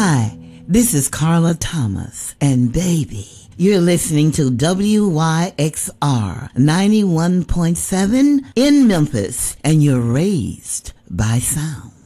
Hi, this is Carla Thomas, and baby, you're listening to WYXR 91.7 in Memphis, and you're raised by sound.